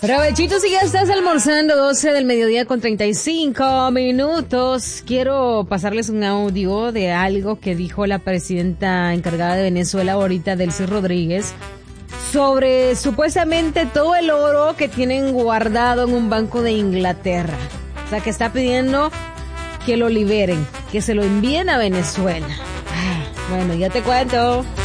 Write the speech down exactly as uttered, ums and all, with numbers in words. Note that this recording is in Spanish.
Provechito si ya estás almorzando, doce del mediodía con treinta y cinco minutos. Quiero pasarles un audio de algo que dijo la presidenta encargada de Venezuela ahorita, Delcy Rodríguez, sobre supuestamente todo el oro que tienen guardado en un banco de Inglaterra. O sea, que está pidiendo que lo liberen, que se lo envíen a Venezuela. Ah, bueno, ya te cuento.